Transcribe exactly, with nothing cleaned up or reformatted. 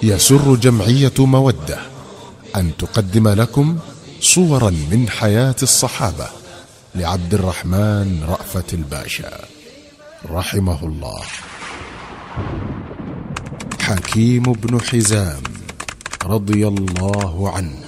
يسر جمعية مودة أن تقدم لكم صورا من حياة الصحابة لعبد الرحمن رأفت الباشا رحمه الله. حكيم بن حزام رضي الله عنه.